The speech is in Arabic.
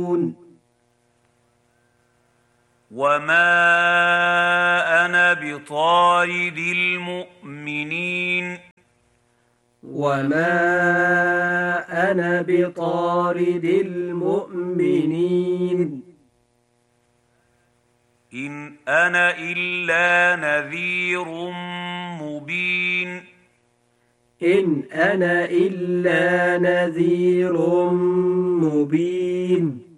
وما أنا بطارد المؤمنين وما أنا بطارد المؤمنين إن أنا إلا نذير مبين إن أنا إلا نذير مبين